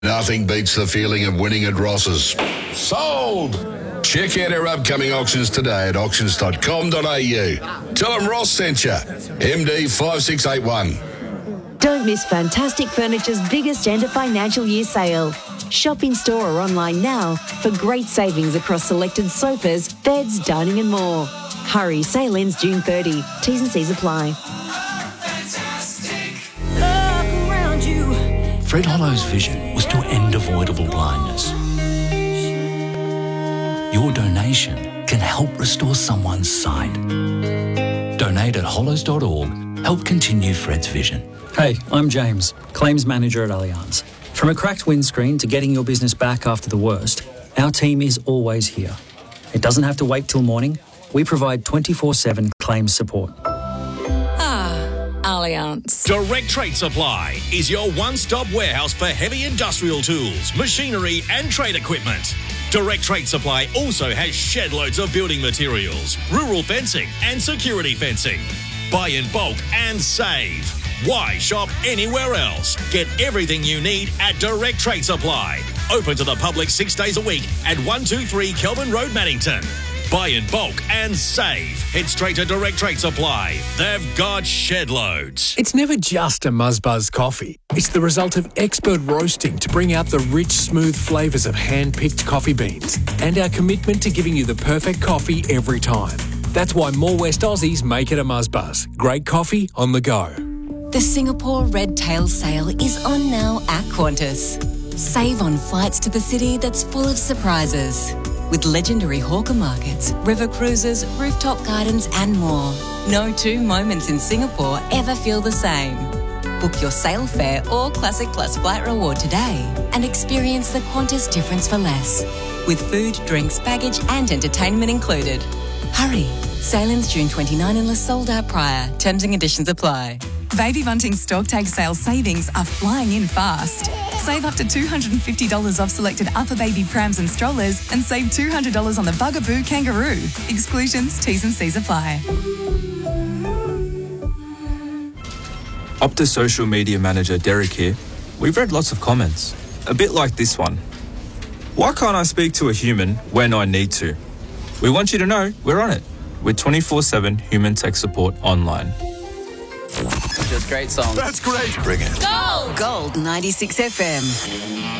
Nothing beats the feeling of winning at Ross's. Sold! Check out our upcoming auctions today at auctions.com.au. Tell them Ross sent you. MD 5681. Don't miss Fantastic Furniture's biggest end of financial year sale. Shop in store or online now for great savings across selected sofas, beds, dining and more. Hurry, sale ends June 30. T's and C's apply. Fred Hollow's vision was to end avoidable blindness. Your donation can help restore someone's sight. Donate at hollows.org. Help continue Fred's vision. Hey, I'm James, Claims Manager at Allianz. From a cracked windscreen to getting your business back after the worst, our team is always here. It doesn't have to wait till morning. We provide 24/7 claims support. Allianz. Direct Trade Supply is your one-stop warehouse for heavy industrial tools, machinery and trade equipment. Direct Trade Supply also has shed loads of building materials, rural fencing and security fencing. Buy in bulk and save. Why shop anywhere else? Get everything you need at Direct Trade Supply. Open to the public 6 days a week at 123 Kelvin Road, Maddington. Buy in bulk and save. Head straight to Direct Trade Supply. They've got shed loads. It's never just a Muzzbuzz coffee. It's the result of expert roasting to bring out the rich, smooth flavours of hand-picked coffee beans and our commitment to giving you the perfect coffee every time. That's why more West Aussies make it a Muzzbuzz. Great coffee on the go. The Singapore Red Tail Sale is on now at Qantas. Save on flights to the city that's full of surprises. With legendary hawker markets, river cruises, rooftop gardens and more. No two moments in Singapore ever feel the same. Book your sail fare or Classic Plus flight reward today and experience the Qantas difference for less. With food, drinks, baggage and entertainment included. Hurry! Sail ends June 29 unless sold out prior. Terms and conditions apply. Baby Bunting stock take sale savings are flying in fast. Save up to $250 off selected upper baby prams and strollers and save $200 on the Bugaboo Kangaroo. Exclusions, T's and C's apply. Optus social media manager Derek here. We've read lots of comments, a bit like this one. Why can't I speak to a human when I need to? We want you to know we're on it with 24/7 human tech support online. Just great song. That's great. Bring it. Gold 96 FM.